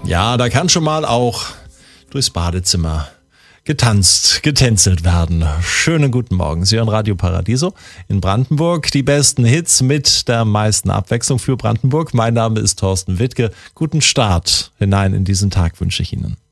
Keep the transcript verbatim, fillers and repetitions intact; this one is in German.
Ja, da kann schon mal auch durchs Badezimmer getanzt, getänzelt werden. Schönen guten Morgen. Sie hören Radio Paradiso in Brandenburg. Die besten Hits mit der meisten Abwechslung für Brandenburg. Mein Name ist Thorsten Wittke. Guten Start hinein in diesen Tag wünsche ich Ihnen.